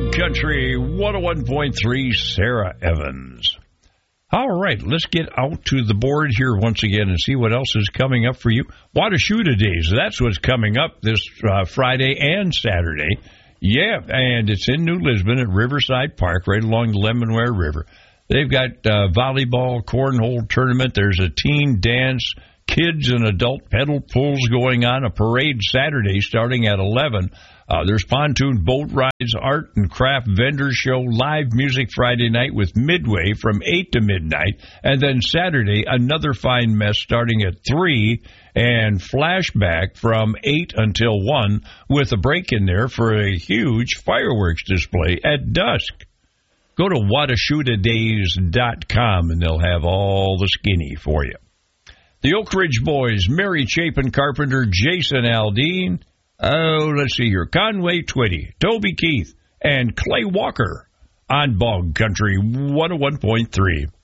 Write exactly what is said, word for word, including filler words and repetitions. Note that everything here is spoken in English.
Bog Country one oh one point three, Sarah Evans. All right, let's get out to the board here once again and see what else is coming up for you. Watashuta Days, that's what's coming up this uh, Friday and Saturday. Yeah, and it's in New Lisbon at Riverside Park, right along the Lemonware River. They've got uh, volleyball, cornhole tournament. There's a teen dance, kids and adult pedal pulls going on, a parade Saturday starting at eleven. Uh, there's pontoon boat rides, art and craft vendor show, live music Friday night with Midway from eight to midnight. And then Saturday, another fine mess starting at three and flashback from eight until one with a break in there for a huge fireworks display at dusk. Go to watashuta days dot com and they'll have all the skinny for you. The Oak Ridge Boys, Mary Chapin Carpenter, Jason Aldean, oh, let's see here, Conway Twitty, Toby Keith, and Clay Walker on Bog Country one oh one point three.